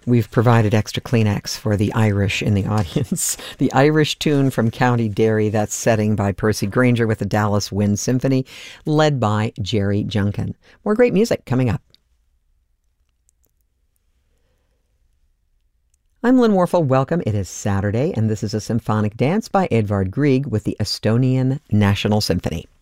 We've provided extra Kleenex for the Irish in the audience. The Irish tune from County Derry, that's setting by Percy Grainger with the Dallas Wind Symphony, led by Jerry Junkin. More great music coming up. I'm Lynn Warfel. Welcome. It is Saturday, and this is a symphonic dance by Edvard Grieg with the Estonian National Symphony.